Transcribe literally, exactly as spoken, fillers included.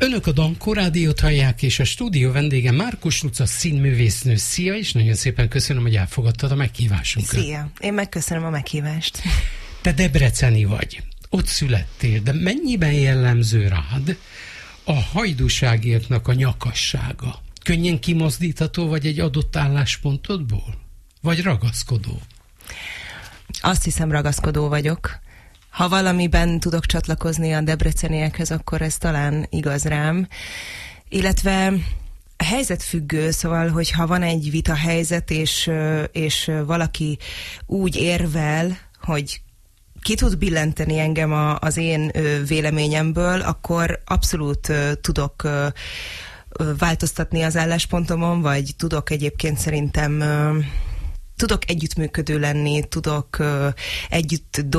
Önök a Dankó Rádiót hallják, és a stúdió vendége Márkus Luca színművésznő. Szia, és nagyon szépen köszönöm, hogy elfogadtad a meghívásunkat. Szia, én megköszönöm a meghívást. Te debreceni vagy, ott születtél, de mennyiben jellemző rád a hajdúságiaknak a nyakassága? Könnyen kimozdítható vagy egy adott álláspontodból? Vagy ragaszkodó? Azt hiszem, ragaszkodó vagyok. Ha valamiben tudok csatlakozni a debreceniekhez, akkor ez talán igaz rám. Illetve helyzetfüggő, szóval, hogyha van egy vita helyzet, és, és valaki úgy érvel, hogy ki tud billenteni engem a, az én véleményemből, akkor abszolút tudok változtatni az álláspontomon, vagy tudok egyébként szerintem tudok együttműködő lenni, tudok együtt